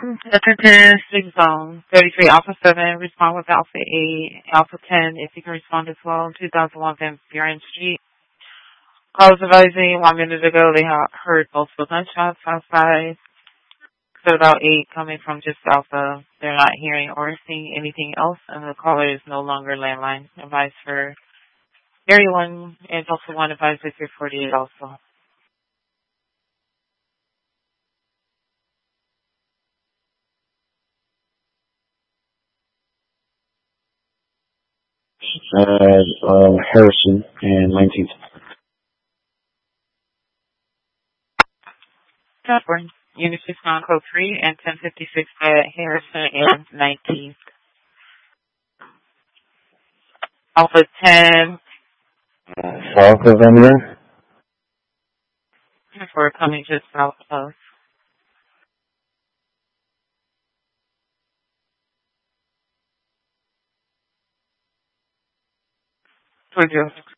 Delta 10, 6 zone, 33 Alpha 7, respond with Alpha 8, Alpha 10, if you can respond as well, 2001 Van Buren Street. Calls advising 1 minute ago they heard multiple gunshots outside. So about 8 coming from just Alpha. They're not hearing or seeing anything else, and the caller is no longer landline. Advice for Area 1 and also 1 advice if you're 48 also. Harrison and 19th. California. Unit 6 on code 3 and 1056 at Harrison and 19th. Alpha 10. South of Eminem. We're coming just south of. Towards